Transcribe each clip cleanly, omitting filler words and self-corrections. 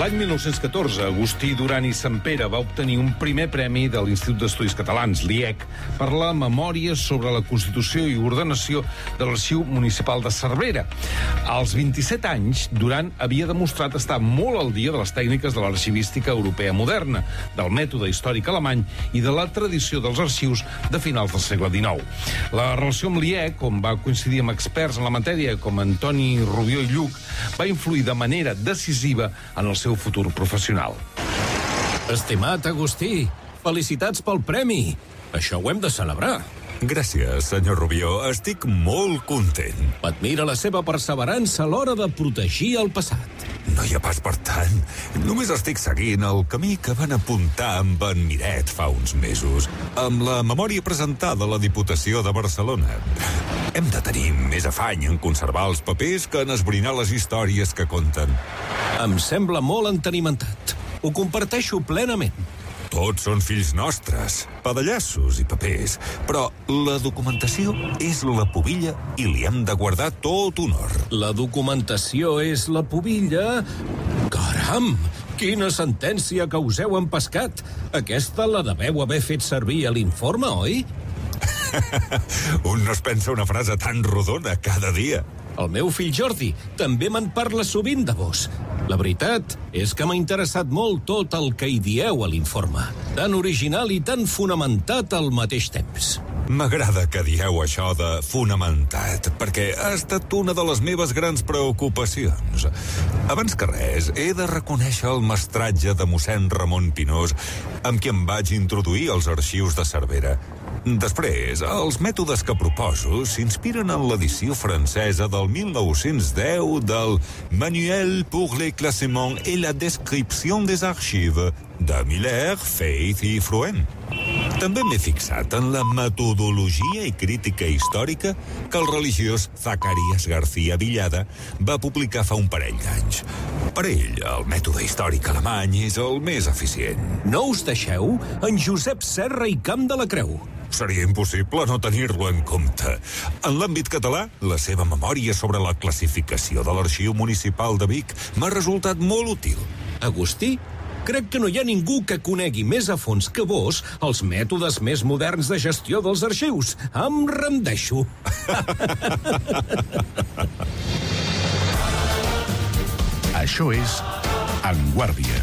L'any 1914, Agustí Duran i Sempere va obtenir un primer premi de l'Institut d'Estudis Catalans, l'IEC, per la memòria sobre la constitució i ordenació de l'Arxiu Municipal de Cervera. Als 27 anys, Duran havia demostrat estar molt al dia de les tècniques de l'arxivística europea moderna, del mètode històric alemany i de la tradició dels arxius de finals del segle XIX. La relació amb l'IEC, on va coincidir amb experts en la matèria com Antoni Rubió i Lluc, va influir de manera decisiva en el seu futur professional. Estimat Agustí, felicitats pel premi. Això ho hem de celebrar. Gràcies, senyor Rubió. Estic molt content. M'admira la seva perseverança a l'hora de protegir el passat. No hi ha pas per tant. Només estic seguint el camí que van apuntar amb en Miret fa uns mesos, amb la memòria presentada a la Diputació de Barcelona. Hem de tenir més afany en conservar els papers que en esbrinar les històries que conten. Em sembla molt entenimentat. Ho comparteixo plenament. Tots són fills nostres, pedallassos i papers, però la documentació és la pubilla i li hem de guardar tot honor. La documentació és la pubilla? Caram! Quina sentència que us heu empescat! Aquesta la deveu haver fet servir a l'informe, oi? Un no es pensa una frase tan rodona cada dia. El meu fill Jordi també me'n parla sovint de vos. La veritat és que m'ha interessat molt tot el que hi dieu a l'informe. Tan original i tan fonamentat al mateix temps. M'agrada que dieu això de fonamentat, perquè ha estat una de les meves grans preocupacions. Abans que res, he de reconèixer el mestratge de mossèn Ramon Pinós, amb qui em vaig introduir als arxius de Cervera. Després, els mètodes que proposo s'inspiren en l'edició francesa del 1910 del Manuel pour le classement et la description des archives de Miller, Faith i Fruent. També m'he fixat en la metodologia i crítica històrica que el religiós Zacarías García Villada va publicar fa un parell d'anys. Per ell, el mètode històric alemany és el més eficient. No us deixeu en Josep Serra i Camp de la Creu. Seria impossible no tenir-lo en compte. En l'àmbit català, la seva memòria sobre la classificació de l'Arxiu Municipal de Vic m'ha resultat molt útil. Agustí, crec que no hi ha ningú que conegui més a fons que vos els mètodes més moderns de gestió dels arxius. Em rendeixo. Això és En Guàrdia.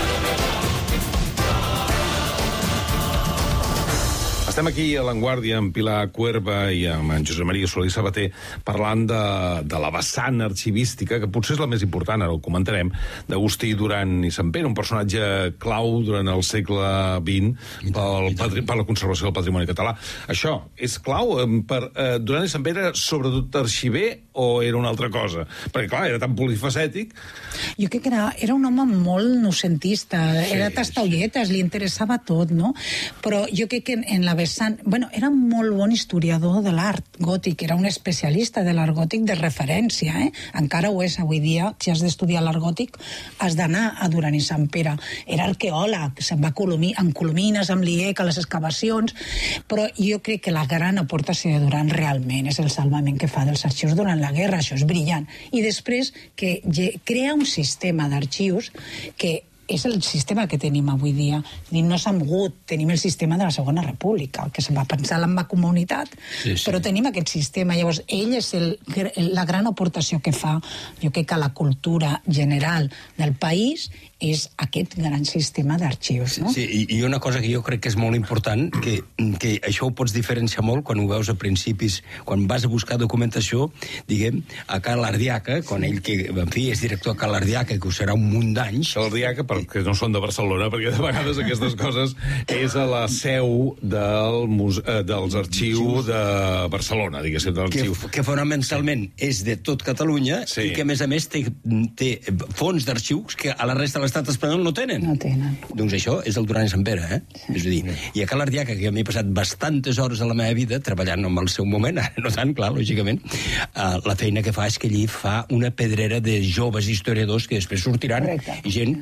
Estem aquí a l'Enguàrdia amb Pilar Cuerva i amb en Josep Maria Soler i Sabater parlant de la vessant arxivística, que potser és la més important, ara ho comentarem, d'Agustí Duran i Sempere, un personatge clau durant el segle XX per la conservació del patrimoni català. Això és clau per Duran i Sempere, sobretot arxiver, o era una altra cosa? Perquè, clar, era tan polifacètic. Jo crec que era un home molt noucentista, era tastaolletes, li interessava tot, no? Però jo crec que en la vessant... Bueno, era un molt bon historiador de l'art gòtic, era un especialista de l'art gòtic de referència, encara ho és avui dia. Si has d'estudiar l'art gòtic, has d'anar a Duran i Sempere. Era arqueòleg, se'n va amb columines, amb l'IEC, a les excavacions, però jo crec que la gran aportació de Duran realment és el salvament que fa dels arxius durant la guerra, això és brillant. I després que crea un sistema d'arxius que és el sistema que tenim avui dia. No s'ha mogut, tenim el sistema de la Segona República, que se va pensar en la comunitat, però tenim aquest sistema. Llavors, ell és la gran aportació que fa, jo crec que a la cultura general del país és aquest gran sistema d'arxius, no? Sí, i una cosa que jo crec que és molt important, que això ho pots diferenciar molt quan ho veus a principis, quan vas a buscar documentació, diguem, a Cal Ardiaca, quan ell, que, en fi, és director a Cal Ardiaca, que ho serà un munt d'anys. Cal Ardiaca, perquè no són de Barcelona, perquè de vegades aquestes coses és a la seu dels arxius de Barcelona, diguéssim, de l'arxiu. Que fonamentalment és de tot Catalunya, i que, a més, té fons d'arxius que a la resta de l'estat espanyol no tenen. No tenen. Doncs això és el Duran i Sempere, És a dir, i a Cal Ardiaca, que m'he passat bastantes hores a la meva vida treballant en el seu moment, no tant, clar, lògicament, la feina que fa és que allí fa una pedrera de joves historiadors que després sortiran, i gent que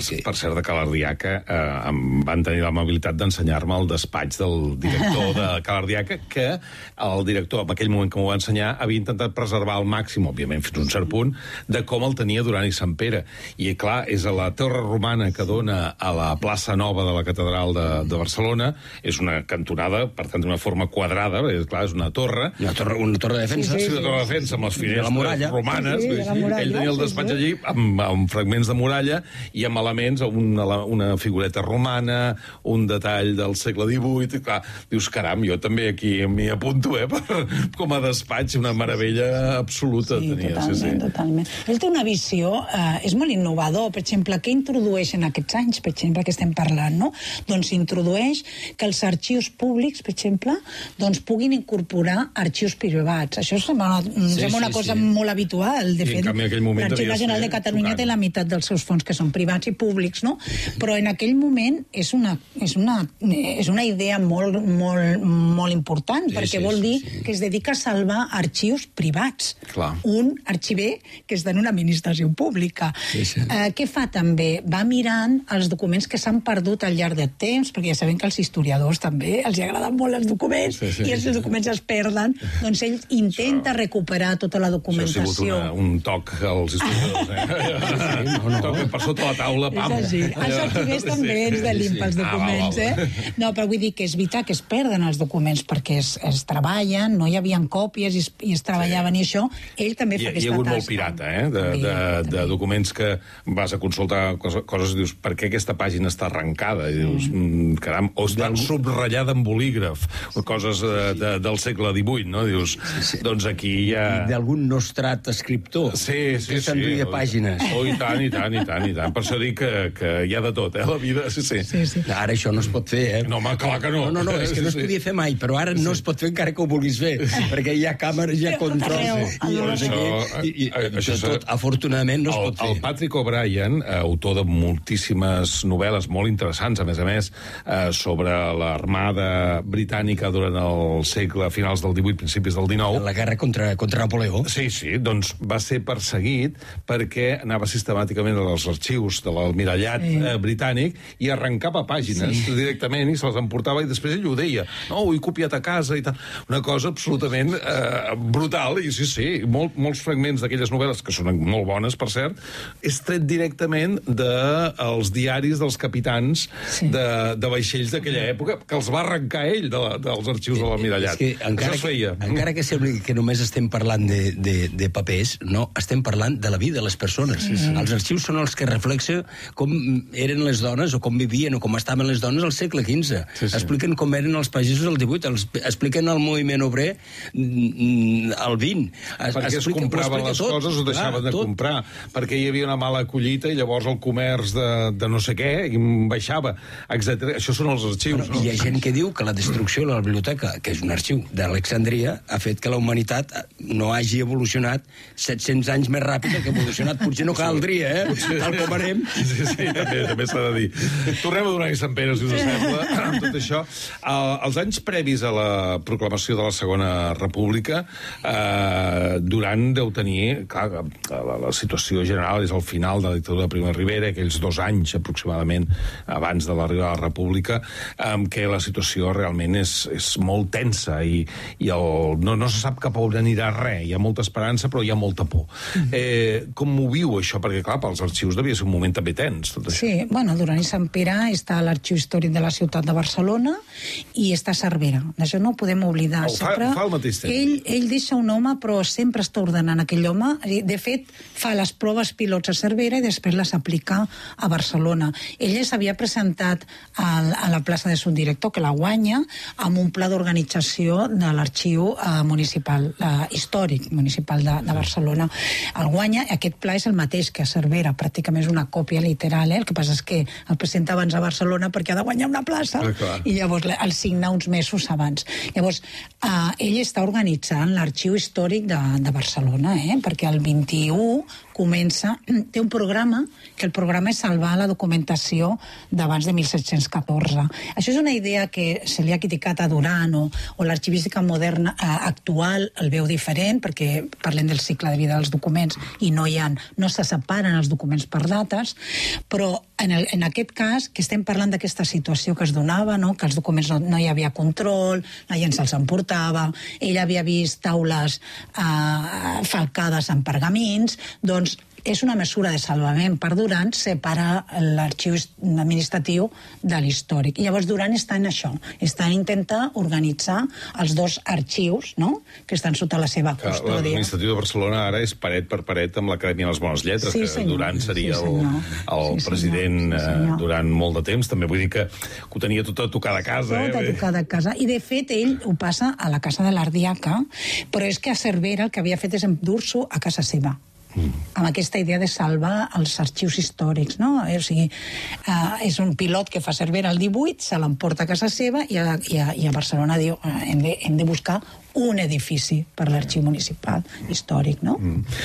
Per cert, de Calardiaca, van tenir l'amabilitat d'ensenyar-me el despatx del director de Calardiaca, que el director, en aquell moment que m'ho va ensenyar, havia intentat preservar al màxim, òbviament fins a un cert punt, de com el tenia Duran i Sant Pere. I, clar, és a la torre romana que dona a la plaça Nova de la Catedral de Barcelona, és una cantonada, per tant, d'una forma quadrada, perquè, clar, és una torre. Una torre de defensa. Sí, una torre de defensa, amb les finestres romanes. Sí, ell tenia el despatx allí, amb fragments de muralla i amb elements, una figureta romana, un detall del segle XVIII, i clar, dius, caram, jo també aquí m'hi apunto, com a despatx, una meravella absoluta tenia. Totalment. Ell té una visió, és molt innovador, per exemple, què introdueix en aquests anys, per exemple, que estem parlant, no? Doncs introdueix que els arxius públics, per exemple, doncs puguin incorporar arxius privats. Això sembla una cosa molt habitual. De fet, l'Arxiu Nacional de Catalunya té la meitat dels seus fons que són privats i públics, no? Però en aquell moment és una idea molt important, perquè vol dir que es dedica a salvar arxius privats. Un arxiver que està en una administració pública. Què fa també? Va mirant els documents que s'han perdut al llarg de temps, perquè ja sabem que als historiadors també els agraden molt els documents, i els documents es perden, doncs ell intenta recuperar tota la documentació. Això ha sigut un toc als historiadors, un toc per sota la taula, pam. Els arxivers també ens delim pels documents, No, però vull dir que és veritat que es perden els documents perquè es treballen, no hi havia còpies i es treballaven, i això, ell també fa aquesta tasca. Hi ha hagut molt pirata, de documents que vas a consultar coses i dius, per què aquesta pàgina està arrencada? I dius, caram, o està subratllada amb bolígraf, coses del segle XVIII, no? Dius, doncs aquí hi ha... D'algun nostrat escriptor que s'enduia pàgines. Oh, i tant. Per això dic que hi ha de tot, la vida, sí. Ara això no es pot fer, No, home, clar que no. No, és que no es podia fer mai, però ara no es pot fer encara que ho vulguis fer, perquè hi ha càmeres, hi ha controls, i tot, afortunadament, no es pot fer. El Patrick O'Brien, autor de moltíssimes novel·les molt interessants, a més, sobre l'armada britànica durant el segle, finals del XVIII, principis del XIX. La guerra contra Napoleó. Sí, doncs va ser perseguit perquè anava sistemàticament als arxius de l'almirallat britànic i arrencava pàgines directament i se les emportava, i després ell ho deia. No, ho he copiat a casa i tal. Una cosa absolutament brutal, i molts fragments d'aquelles novel·les, que són molt bones, per cert, és tret directament dels diaris dels capitans de vaixells d'aquella època, que els va arrencar ell dels arxius de l'almirallat. Encara que sembli que només estem parlant de papers, no, estem parlant de la vida de les persones. Els arxius són els que reflexen com eren les dones, o com vivien, o com estaven les dones al segle XV. Expliquen com eren els pagesos al XVIII, expliquen el moviment obrer al XX. Perquè es compraven les coses o deixaven de comprar, perquè hi havia una mala collita i llavors el comerç de no sé què baixava, etc. Això són els arxius. Hi ha gent que diu que la destrucció de la biblioteca, que és un arxiu d'Alexandria, ha fet que la humanitat no hagi evolucionat 700 anys més ràpid que ha evolucionat. Potser no caldria, tal com anem. Sí, també s'ha de dir. Tornem a Duran i Sant Pere, si us sembla, amb tot això. Els anys previs a la proclamació de la Segona República, Duran deu tenir... Clar, la situació general és al final de la dictadura de Primo de Rivera, aquells 2 anys aproximadament abans de l'arribada de la República, en què la situació realment és molt tensa i no se sap cap on anirà res. Hi ha molta esperança, però hi ha molta por. Com ho viu, això? Perquè, clar, pels arxius devia ser un moment també tens, tot això. Sí, bueno, Duran i Sant Pere està a l'Arxiu Històric de la ciutat de Barcelona i està a Cervera. D'això no ho podem oblidar. Fa el mateix temps. Ell deixa un home, però sempre està ordenant aquell home. De fet, fa les proves pilots a Cervera i després les aplica a Barcelona. Ell s'havia presentat a la plaça de subdirector, que la guanya, amb un pla d'organització de l'Arxiu Municipal, històric municipal de Barcelona. El guanya, aquest pla és el mateix que a Cervera, pràcticament és una còpia literal, el que passa és que el presenta abans a Barcelona perquè ha de guanyar una plaça, i llavors el signa uns mesos abans. Llavors, ell està organitzant l'Arxiu Històric de Barcelona, perquè el 21 comença... Té un programa, que el programa és salvar la documentació d'abans de 1714. Això és una idea que se li ha criticat a Duran, o l'arxivística moderna actual el veu diferent, perquè parlem del cicle de vida dels documents i no se separen els documents per dates, però en aquest cas, que estem parlant d'aquesta situació que es donava, no? Que els documents no hi havia control, la gent se'ls emportava, ell havia vist taules falcades en pergamins, doncs és una mesura de salvament per Duran separar l'arxiu administratiu de l'històric. I llavors Duran està en això, està en intentar organitzar els dos arxius, no?, que estan sota la seva custòdia. L'administratiu de Barcelona ara és paret per paret amb l'Acadèmia de les Bones Lletres, sí, que Duran seria el president durant molt de temps. També vull dir que ho tenia tot a tocar de casa. Tot a tocar de casa. I de fet ell ho passa a la casa de l'Ardiaca, però és que a Cervera el que havia fet és endur-s'ho a casa seva. Amb aquesta idea de salvar els arxius històrics, no? O sigui, és un pilot que fa Cervera el 18, se l'emporta a casa seva i a Barcelona diu hem de buscar un edifici per l'arxiu municipal històric, no?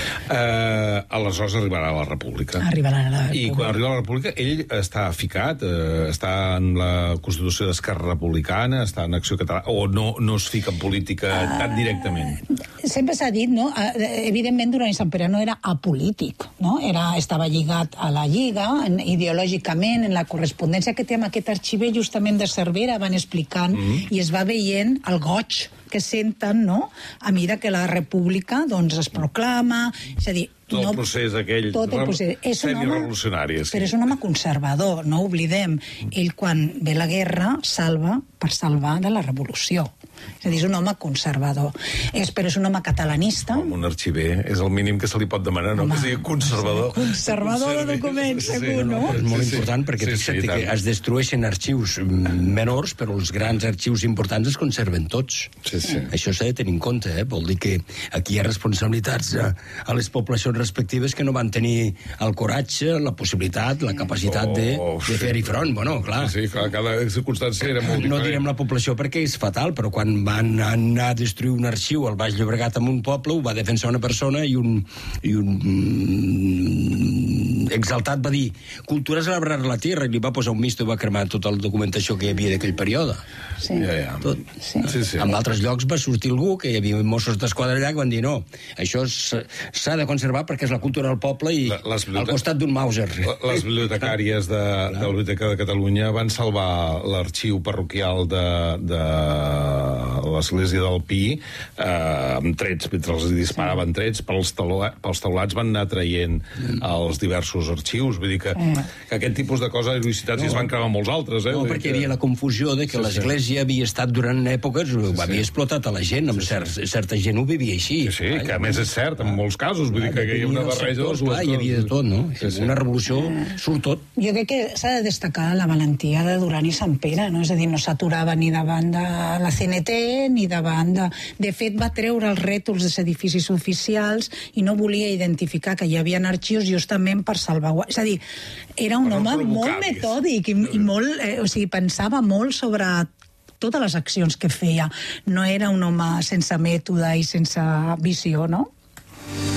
Aleshores arribarà a la República. Arribarà a la República. I quan arriba a la República, ell està ficat, està en la Constitució d'Esquerra Republicana, està en Acció Catalana, o no es fica en política tan directament? Sempre s'ha dit, no? Evidentment, Duran i Santpere no era apolític, no? Estava lligat a la Lliga, ideològicament, en la correspondència que té amb aquest arxiver justament de Cervera, van explicant, i es va veient el goig que senten, no?, a mesura que la República doncs es proclama, és a dir, tot el procés aquell semi-revolucionari. Però és un home conservador, no oblidem. Ell, quan ve la guerra, salva per salvar de la revolució. És a dir, és un home conservador. Però és un home catalanista. Un arxiver és el mínim que se li pot demanar, no? Que sigui conservador. Conservador de documents, segur, no? És molt important, perquè que es destrueixen arxius menors, però els grans arxius importants es conserven tots. Això s'ha de tenir en compte, vol dir que aquí hi ha responsabilitats a les poblacions respectives que no van tenir el coratge, la possibilitat, la capacitat de fer-hi front. Bueno, clar. Sí, clar, cada circumstància era molt diferent. No direm la població perquè és fatal, però quan van anar a destruir un arxiu al Baix Llobregat en un poble, ho va defensar una persona i un exaltat va dir cultura és labrar la tierra, i li va posar un misto i va cremar tota la documentació que hi havia d'aquell període. Sí. Tot. En altres llocs va sortir algú, que hi havia Mossos d'Esquadra allà, que van dir no, això s'ha de conservar perquè és la cultura del poble i al costat d'un Mauser. Les bibliotecàries de la Biblioteca de Catalunya van salvar l'arxiu parroquial de l'església del Pi amb trets, mentre els disparaven trets, pels taulats van anar traient els diversos arxius. Vull dir que aquest tipus de coses, heroïcitats, es van cremar molts altres. No, perquè hi havia la confusió de que l'església havia estat durant èpoques, havia explotat a la gent, certa gent ho vivia així. Sí, que a més és cert, en molts casos, vull dir que hi havia una barreja de les dues coses. Hi havia de tot, no? Una revolució surt tot. Jo crec que s'ha de destacar la valentia de Duran i Santpere, no? És a dir, no s'aturava ni davant de la CNT ni davant de... De fet, va treure els rètols dels edificis oficials i no volia identificar que hi havia arxius justament per salvaguardar. És a dir, era un home molt metòdic i molt... O sigui, pensava molt sobre totes les accions que feia. No era un home sense mètode i sense visió, no?